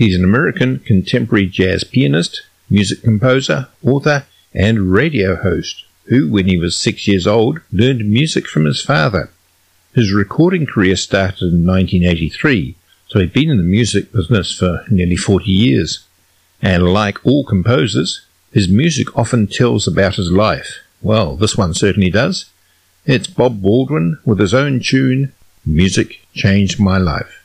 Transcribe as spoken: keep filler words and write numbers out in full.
He's an American contemporary jazz pianist, music composer, author, and radio host, who, when he was six years old, learned music from his father. His recording career started in nineteen eighty-three, so he'd been in the music business for nearly forty years. And like all composers, his music often tells about his life. Well, this one certainly does. It's Bob Baldwin with his own tune, Music Changed My Life.